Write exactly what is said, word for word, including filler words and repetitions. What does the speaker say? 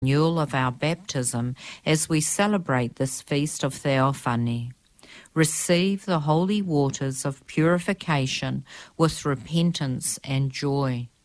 renewal of our baptism as we celebrate this feast of Theophany. Receive the holy waters of purification with repentance and joy.